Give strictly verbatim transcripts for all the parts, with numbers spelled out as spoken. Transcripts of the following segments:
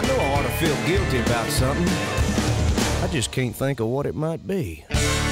I know I ought to feel guilty about something. I just can't think of what it might be.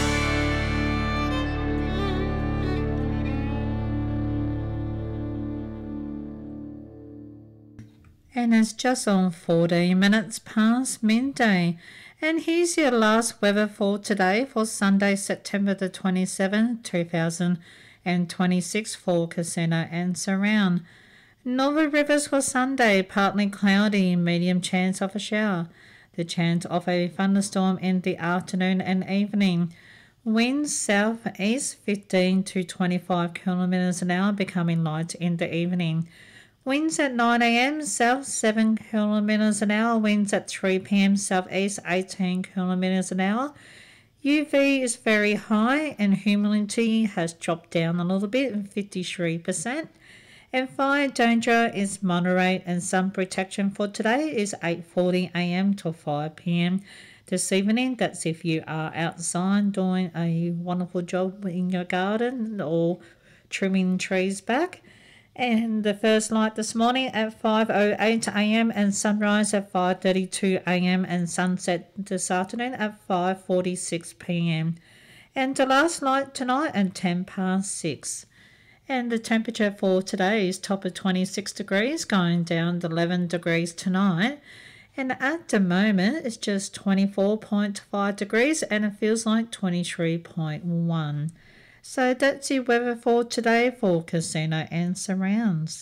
And it's just on fourteen minutes past midday. And here's your last weather for today, for Sunday, September the twenty-seventh, two thousand twenty-six, for Casino and surround. Northern Rivers for Sunday, partly cloudy, medium chance of a shower. The chance of a thunderstorm in the afternoon and evening. Winds southeast fifteen to twenty-five kilometres an hour, becoming light in the evening. Winds at nine a m south seven kilometres an hour. Winds at three p m southeast eighteen kilometres an hour. U V is very high and humidity has dropped down a little bit, fifty-three percent. And fire danger is moderate, and sun protection for today is eight forty a m to five p m this evening. That's if you are outside doing a wonderful job in your garden or trimming trees back. And the first light this morning at five oh eight a m and sunrise at five thirty-two a m and sunset this afternoon at five forty-six p m And the last light tonight at ten past six. And the temperature for today is top of twenty-six degrees, going down to eleven degrees tonight. And at the moment, it's just twenty-four point five degrees and it feels like twenty-three point one. So that's your weather for today for Casino and surrounds.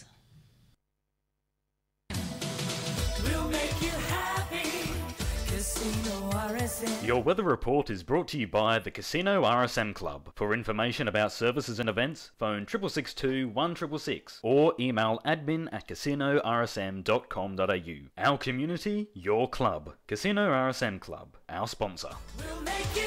We'll make you happy. Casino R S M. Your weather report is brought to you by the Casino R S M Club. For information about services and events, phone six six six two, one six six six or email admin at casino r s m dot com dot a u. Our community, your club. Casino R S M Club, our sponsor. We'll make you